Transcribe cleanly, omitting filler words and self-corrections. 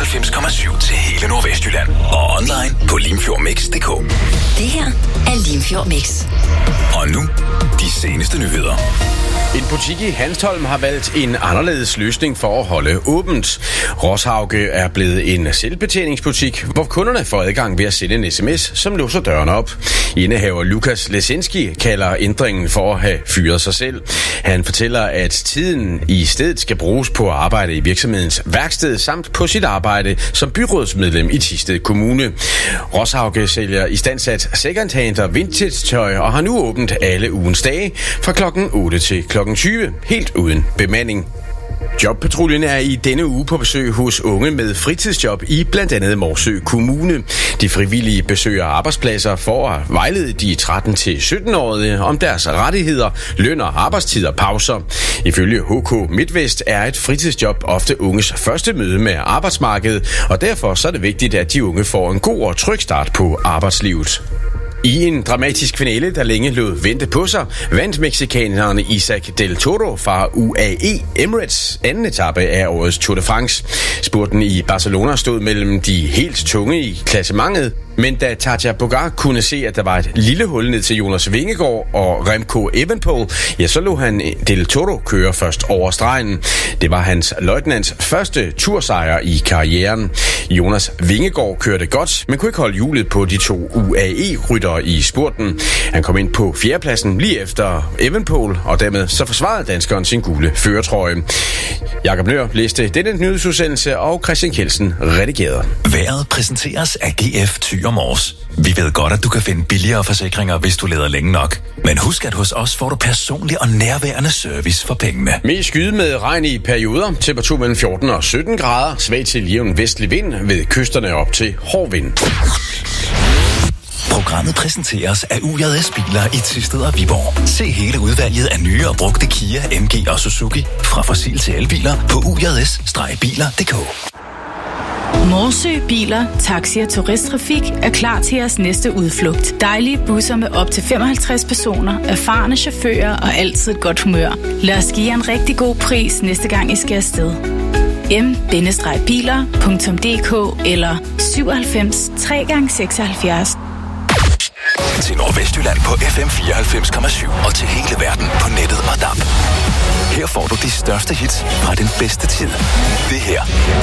94,7 til hele Nordvestjylland. Og online på limfjordmix.dk. Det her er Limfjord Mix. Og nu, de seneste nyheder. En butik i Hanstholm har valgt en anderledes løsning for at holde åbent. Roshauge er blevet en selvbetjeningsbutik, hvor kunderne får adgang ved at sende en sms, som låser døren op. Indehaver Lukas Lesinski kalder ændringen for at have fyret sig selv. Han fortæller, at tiden i stedet skal bruges på at arbejde i virksomhedens værksted samt på sit arbejde som byrådsmedlem i Thisted Kommune. Roshauge sælger istandsat secondhand og vintage-tøj og har nu åbent alle ugens dage fra klokken 8 til klokken 20, helt uden bemanding. Jobpatruljen er i denne uge på besøg hos unge med fritidsjob i blandt andet Morsø Kommune. De frivillige besøger arbejdspladser for at vejlede de 13-17-årige om deres rettigheder, løn og arbejdstider og pauser. Ifølge HK MidtVest er et fritidsjob ofte unges første møde med arbejdsmarkedet, og derfor så er det vigtigt, at de unge får en god og tryg start på arbejdslivet. I en dramatisk finale, der længe lod vente på sig, vandt mexikanerne Isaac Del Toro fra UAE Emirates anden etape af årets Tour de France. Spurten i Barcelona stod mellem de helt tunge i klassementet, men da Tadej Pogacar kunne se, at der var et lille hul ned til Jonas Vingegaard og Remco Evenepoel, ja, så lod han Del Toro køre først over stregen. Det var hans løjtnants første tursejr i karrieren. Jonas Vingegaard kørte godt, men kunne ikke holde hjulet på de to UAE-ryttere i spurten. Han kom ind på fjerdepladsen lige efter Evenepoel, og dermed så forsvarede danskeren sin gule førertrøje. Jakob Nør læste denne nyhedsudsendelse, og Christian Kjeldsen redigerede. Vejret præsenteres af GF Thyre Mors. Vi ved godt, at du kan finde billigere forsikringer, hvis du leder længe nok. Men husk, at hos os får du personlig og nærværende service for pengene. Mest skyde med regn i perioder. Temperatur mellem 14 og 17 grader. Svag til jævn vestlig vind ved kysterne op til hård vind. Programmet præsenteres af UJS Biler i Thisted og Viborg. Se hele udvalget af nye og brugte Kia, MG og Suzuki fra fossil til elbiler på ujs-biler.dk. Morsø Biler, Taxi og Turisttrafik er klar til jeres næste udflugt. Dejlige busser med op til 55 personer, erfarne chauffører og altid et godt humør. Lad os give jer en rigtig god pris næste gang I skal afsted. m-biler.dk eller 97 3x76. Til Nordvestjylland på FM 94,7 og til hele verden på nettet og DAB. Her får du de største hits fra den bedste tid. Det her